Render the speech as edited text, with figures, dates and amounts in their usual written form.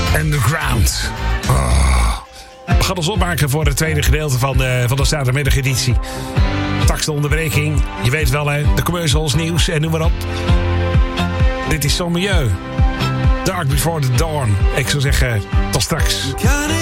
Underground. Oh. We gaan ons opmaken voor het tweede gedeelte van de zaterdagmiddageditie. Straks de onderbreking. Je weet wel, hè, de commercials, nieuws en noem maar op. Dit is Sommieu. Dark Before the Dawn. Ik zou zeggen, tot straks.